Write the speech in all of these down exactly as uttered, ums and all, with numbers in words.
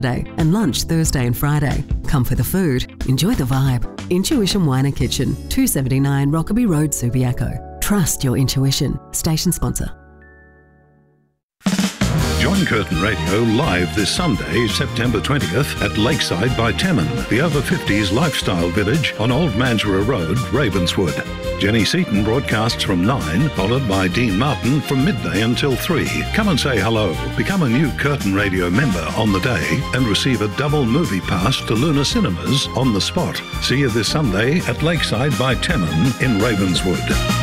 and lunch Thursday and Friday. Come for the food, enjoy the vibe. Intuition Wine and Kitchen, two seventy-nine Rockaby Road, Subiaco. Trust your intuition. Station sponsor. Join Curtin Radio live this Sunday, September twentieth at Lakeside by Temmin, the over fifties lifestyle village on Old Mansborough Road, Ravenswood. Jenny Seaton broadcasts from nine, followed by Dean Martin from midday until three. Come and say hello. Become a new Curtin Radio member on the day and receive a double movie pass to Luna Cinemas on the spot. See you this Sunday at Lakeside by Temmin in Ravenswood.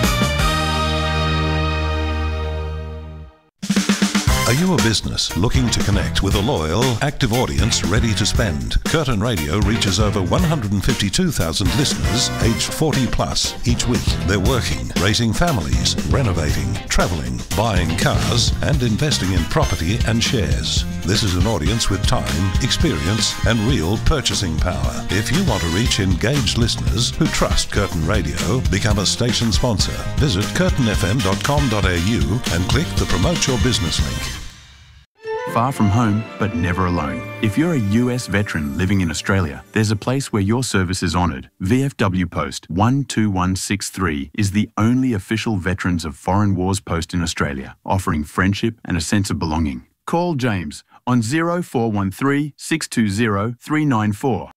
Are you a business looking to connect with a loyal, active audience ready to spend? Curtin Radio reaches over one hundred fifty-two thousand listeners aged forty plus each week. They're working, raising families, renovating, travelling, buying cars and investing in property and shares. This is an audience with time, experience and real purchasing power. If you want to reach engaged listeners who trust Curtin Radio, become a station sponsor. Visit curtin f m dot com dot a u and click the Promote Your Business link. Far from home, but never alone. If you're a U S veteran living in Australia, there's a place where your service is honoured. V F W Post one two one six three is the only official Veterans of Foreign Wars post in Australia, offering friendship and a sense of belonging. Call James on zero four one three, six two zero, three nine four